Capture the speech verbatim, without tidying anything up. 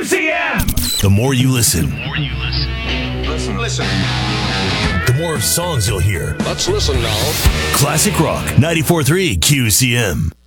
C M. The more you listen, The more you listen. Listen, listen. the more songs you'll hear. Let's listen now. Classic Rock ninety-four point three Q C M.